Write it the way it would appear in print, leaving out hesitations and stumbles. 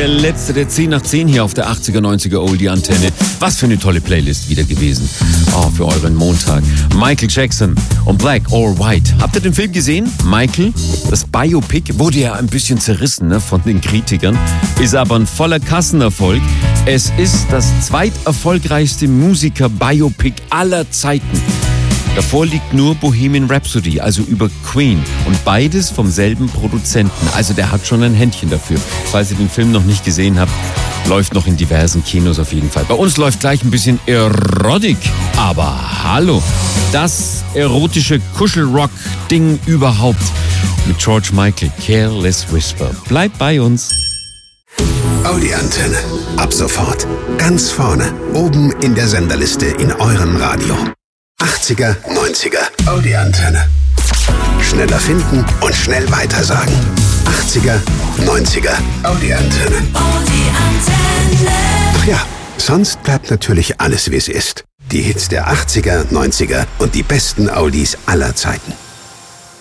der letzte, der 10 nach 10 hier auf der 80er, 90er Oldie-Antenne. Was für eine tolle Playlist wieder gewesen. Oh, für euren Montag. Michael Jackson und Black or White. Habt ihr den Film gesehen? Michael, das Biopic, wurde ja ein bisschen zerrissen, ne, von den Kritikern, ist aber ein voller Kassenerfolg. Es ist das zweiterfolgreichste Musiker-Biopic aller Zeiten. Davor liegt nur Bohemian Rhapsody, also über Queen. Und beides vom selben Produzenten. Also der hat schon ein Händchen dafür. Falls ihr den Film noch nicht gesehen habt, läuft noch in diversen Kinos auf jeden Fall. Bei uns läuft gleich ein bisschen Erotik. Aber hallo, das erotische Kuschelrock-Ding überhaupt. Mit George Michael, Careless Whisper. Bleibt bei uns. Audi-Antenne. Ab sofort ganz vorne, oben in der Senderliste in eurem Radio. 80er, 90er, Audi-Antenne. Schneller finden und schnell weitersagen. 80er, 90er, Audi-Antenne. Ach ja, sonst bleibt natürlich alles, wie es ist. Die Hits der 80er, 90er und die besten Audis aller Zeiten.